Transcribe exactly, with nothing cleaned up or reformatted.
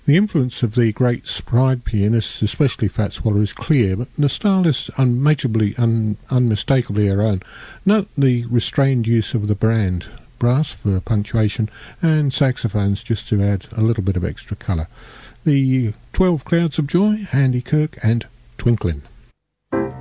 The influence of the great Spride pianists, especially Fats Waller, is clear, but the style is unmatchably, un unmistakably our own. Note the restrained use of the brand, brass for punctuation, and saxophones just to add a little bit of extra colour. The twelve Clouds of Joy, Andy Kirk and Twinkling.